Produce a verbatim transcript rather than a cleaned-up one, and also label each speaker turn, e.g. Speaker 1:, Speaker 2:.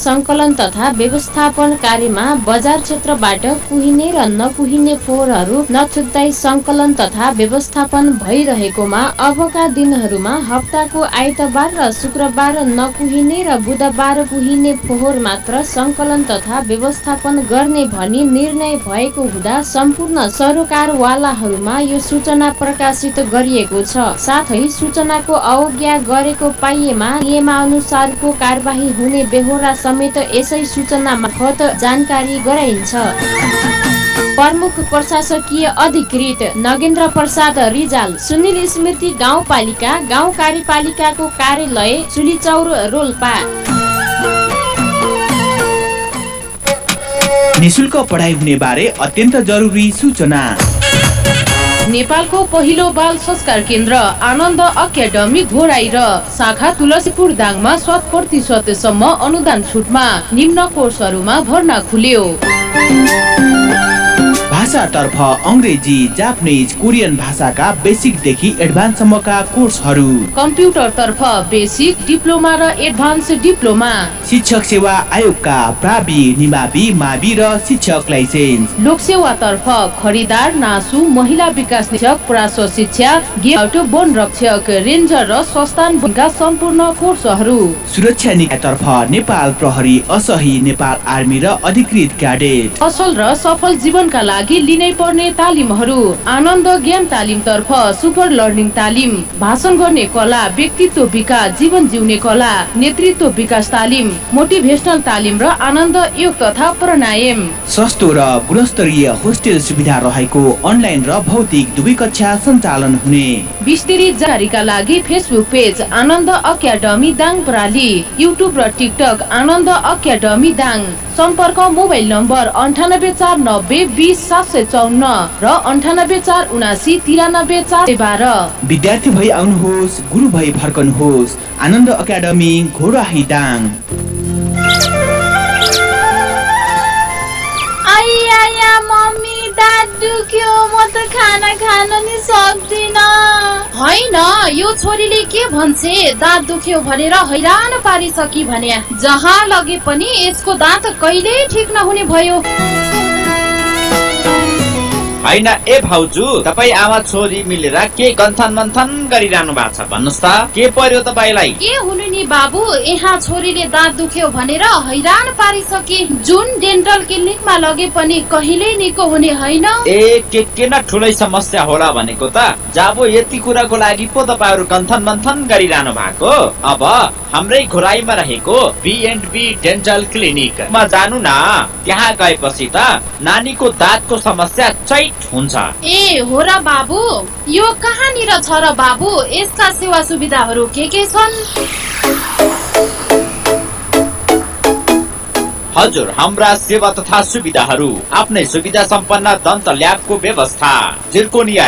Speaker 1: संकलन तथा व्यवस्थापन कार्यमा बजार क्षेत्रबाट कुहिने र नकुहिने फोहोरहरू नछुट्दै संकलन तथा व्यवस्थापन भइरहेकोमा अबका दिनहरूमा हप्ताको आइतबार र शुक्रबार नकुहिने र बुधबार कुहिने फोहोर मात्र संकलन तथा व्यवस्थापन गर्ने भनी निर्णय भएको हुँदा सम्पूर्ण सरोकारवालाहरूमा यो सूचना प्रकाशित गरिएको छ। साथै सूचनाको अवज्ञा गरेको पाइएमा नियमानुसारको कारबाही हुने बेहोरा समेत यसै सूचना मार्फत जानकारी गराइन्छ। प्रमुख प्रशासकीय अधिकृत नगेन्द्र प्रसाद रिजाल, सुनिल स्मृति गाउँपालिका गाउँ कार्यपालिकाको कार्यालय चुलीचौर रोल्पा।
Speaker 2: निशुल्क पढाइ हुने बारे अत्यन्त जरुरी सूचना।
Speaker 3: नेपालको पहिलो बाल संस्कार केन्द्र आनन्द अकादमी घोराई र शाखा तुलसीपुर दाङमा शत प्रतिशतसम्म अनुदान छुटमा निम्न कोर्सहरूमा भर्ना खुल्यो।
Speaker 2: भाषातर्फ अंग्रेजी, जापानिज, कोरियन भाषाका बेसिकदेखि एडभान्ससम्मका कोर्सहरू।
Speaker 3: कम्प्युटरतर्फ बेसिक, डिप्लोमा र एडभान्स डिप्लोमा।
Speaker 2: शिक्षक सेवा आयोगका प्रावि, निमावि, मावि र शिक्षक लाइसेन्स।
Speaker 3: लोकसेवातर्फ खरिदार, नासु, महिला विकास शिक्षक, प्राश्व शिक्षा, गेट, वन रक्षक, रेन्जर र संस्थानका सम्पूर्ण कोर्सहरू।
Speaker 2: सुरक्षा निकायतर्फ नेपाल प्रहरी, असही, नेपाल आर्मी र अधिकृत क्याडेट।
Speaker 3: असल र सफल जीवनका लागि लिनै पर्ने तालिमहरू। आनन्द ज्ञान तालिम तर्फ सुपर लर्निङ तालिम, भाषण गर्ने कला, व्यक्तित्व विकास, जीवन जिउने कला, नेतृत्व विकास तालिम, मोटिभेशनल तालिम र आनन्द योग तथा प्राणायाम।
Speaker 2: सस्तो र गुणस्तरीय होस्टेल सुविधा रहेको अनलाइन र भौतिक दुवै कक्षा सञ्चालन हुने। विस्तृत
Speaker 3: जानकारीका लागि फेसबुक पेज आनन्द अकादमी दाङ प्राली, युट्युब र टिकटक आनन्द अकादमी दाङ। सम्पर्क मोबाइल नम्बर अन्ठानब्बे चार नब्बे बिस सात सय चौन्न र अन्ठानब्बे चार उनासी तिरानब्बे चार बाह्र।
Speaker 2: विद्यार्थी भई आउनुहोस्, गुरु भई फर्कनुहोस्। आनन्द अकादमी घोराही दाङ।
Speaker 4: आइया मम्मी, दाँत दुख्यो, म त खाना खान नि सक्दिन।
Speaker 5: होइन, यो छोरीले के भन्छे, दाँत दुख्यो भनेर हैरान पारिसकी भने जहाँ लगे पनि यसको दाँत कहिल्यै ठिक नहुने भयो।
Speaker 6: होइन ए भाउजू, तपाई आमा छोरी मिलेर के गन्थन मन्थन गरिरहनु भएको छ भन्नुस् त, के पर्यो तपाईलाई?
Speaker 5: के हुनु नि बाबु, यहाँ छोरीले दाँत दुख्यो भनेर हैरान पारिसके। जुन डेन्टल क्लिनिकमा लगे पनि कहिल्यै निको हुने होइन।
Speaker 6: ए के के न ठुलै समस्या होला भनेको त। जाबो यति कुराको लागि पो तपाईहरु गन्थन मन्थन गरिरहनु भएको। अब हाम्रै घोराईमा रहेको बी एन्ड बी डेन्टल क्लिनिकमा जानु न। त्यहाँ गएपछि त नानीको दाँतको समस्या चैट हुन्छ।
Speaker 5: ए हो र बाबु, यो कहाँनिर छ र बाबु? यसका सेवा सुविधाहरू के के छन्?
Speaker 6: हजुर, हाम्रा सेवा तथा सुविधाहरू आफ्नै सुविधा सम्पन्न दन्त ल्याबको व्यवस्था, जिर्कोनिया